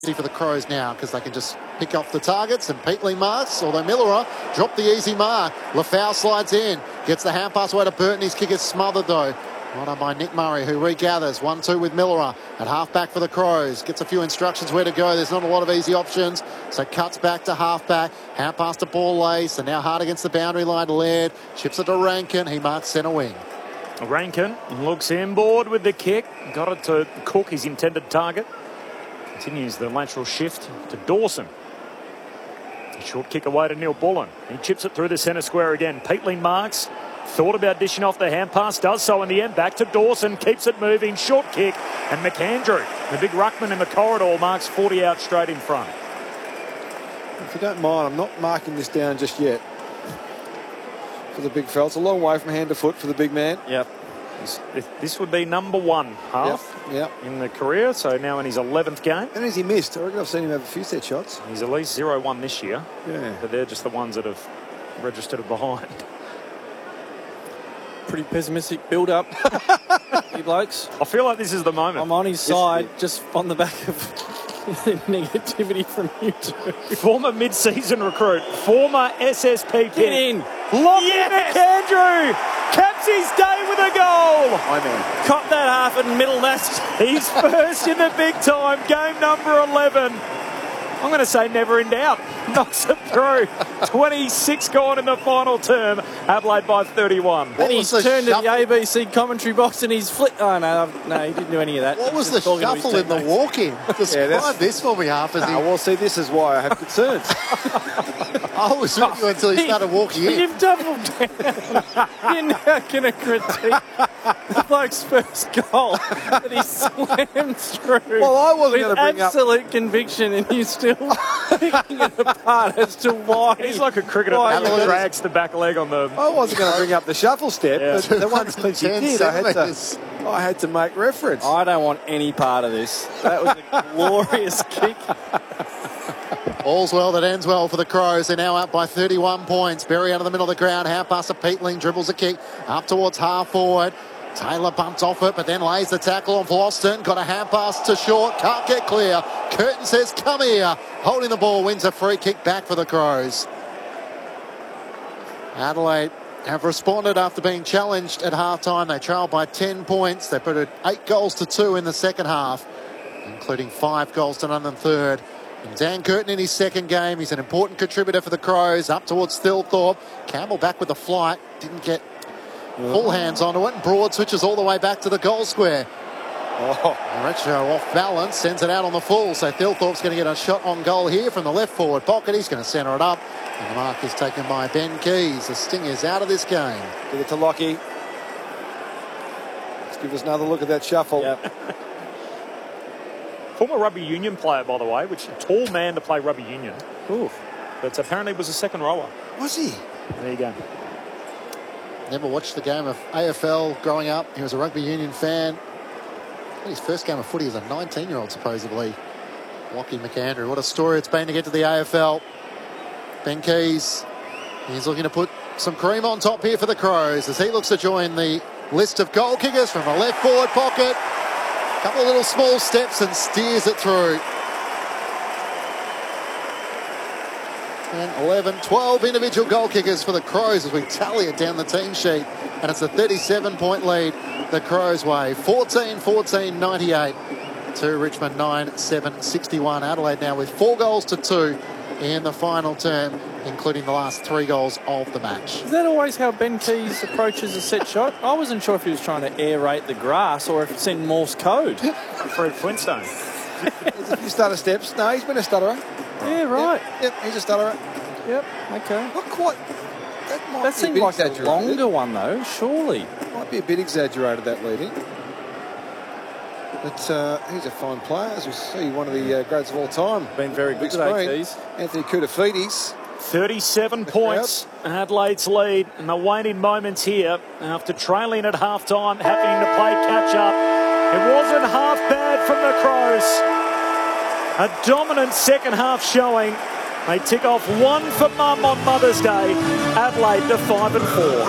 for the Crows now because they can just pick off the targets and Peatling marks, although Miller dropped the easy mark. Lafau slides in, gets the hand pass away to Burton. His kick is smothered though. Well done by Nick Murray, who regathers. 1-2 with Miller at half-back for the Crows. Gets a few instructions where to go. There's not a lot of easy options, so cuts back to half-back. Hand pass to Ball Lace, and now hard against the boundary line. Laird chips it to Rankin. He marks centre wing. Rankin looks inboard with the kick. Got it to Cook, his intended target. Continues the lateral shift to Dawson. A short kick away to Neil Bullen. He chips it through the centre square again. Peatling marks. Thought about dishing off the hand pass. Does so in the end. Back to Dawson. Keeps it moving. Short kick. And McAndrew, the big ruckman in the corridor, marks 40 out straight in front. If you don't mind, I'm not marking this down just yet for the big fella. It's a long way from hand to foot for the big man. Yep. This would be number one half in the career, so now in his 11th game. And has he missed? I reckon I've seen him have a few set shots. He's at least 0-1 this year. Yeah. But they're just the ones that have registered behind. Pretty pessimistic build-up, you blokes. I feel like this is the moment. I'm on his side, just on the back of negativity from you two. Former mid-season recruit, former SSP pick. Get in. Lock McAndrew caps his day with a goal. My man. Caught that half and middle nest. He's first in the big time, game number 11. I'm going to say never in doubt. Knocks it through. 26 gone in the final term. Adelaide by 31. Then he's turned to the ABC commentary box and he's flipped. Oh, no, he didn't do any of that. What was the shuffle in the walk-in? Describe this for me, Harper. Well, see, this is why I have concerns. I was with you until he started walking in. You've doubled down. You're now going to critique the bloke's first goal that he slammed through. Well, I wasn't going to bring up absolute conviction, and you're still picking it apart as to why. He's like a cricketer that drags the back leg on the... I wasn't going to bring up the shuffle step, but the one Clinch did, I had to make reference. I don't want any part of this. That was a glorious kick. All's well that ends well for the Crows. They're now up by 31 points. Berry out of the middle of the ground. Hand pass to Peatling. Dribbles a kick up towards half forward. Taylor bumps off it, but then lays the tackle on Floston. Got a hand pass to short. Can't get clear. Curtin says, come here. Holding the ball, wins a free kick back for the Crows. Adelaide have responded after being challenged at half-time. They trailed by 10 points. They put it 8 goals to 2 in the second half, including 5 goals to none in third. And Dan Curtin in his second game. He's an important contributor for the Crows. Up towards Thilthorpe. Campbell back with the flight. Didn't get full hands onto it. And Broad switches all the way back to the goal square. Retro off balance. Sends it out on the full. So Thilthorpe's going to get a shot on goal here from the left forward pocket. He's going to centre it up. And the mark is taken by Ben Keys. The Stingers out of this game. Give it to Lockie. Let's give us another look at that shuffle. Yep. Former rugby union player, by the way, which a tall man to play rugby union. Oof. But apparently was a second rower. Was he? There you go. Never watched the game of AFL growing up. He was a rugby union fan. His first game of footy as a 19-year-old, supposedly. Lockie McAndrew. What a story it's been to get to the AFL. Ben Keys, he's looking to put some cream on top here for the Crows as he looks to join the list of goal kickers from the left forward pocket. Couple of little small steps and steers it through. 10, 11, 12 individual goal kickers for the Crows as we tally it down the team sheet. And it's a 37-point lead the Crows way. 14-14, 98 to Richmond 9-7, 61. Adelaide now with 4 goals to 2 in the final term, including the last 3 goals of the match. Is that always how Ben Keys approaches a set shot? I wasn't sure if he was trying to aerate the grass or if it's in Morse code. Fred Flintstone. There's a few stutter steps. No, he's been a stutterer. Yeah, right. Yep, he's a stutterer. Yep, okay. Not quite. That seemed like a longer one, though, surely. Might be a bit exaggerated, that leading. But he's a fine player, as we see, one of the greats of all time. Been very good today, Keys. Anthony Koutoufides. 37 points, Adelaide's lead in the waning moments here after trailing at half-time, having to play catch-up. It wasn't half bad from the Crows. A dominant second half showing. They tick off 1 for Mum on Mother's Day. Adelaide to 5-4.